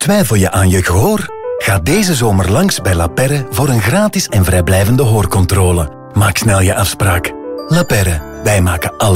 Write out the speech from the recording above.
Twijfel je aan je gehoor? Ga deze zomer langs bij La Perre voor een gratis en vrijblijvende hoorcontrole. Maak snel je afspraak. La Perre, wij maken alle